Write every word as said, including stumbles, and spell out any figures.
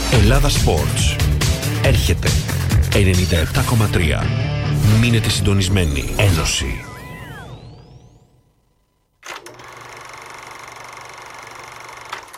Ελλάδα Sports. Έρχεται ενενήντα επτά κόμμα τρία. Μείνετε συντονισμένοι. Ένωση.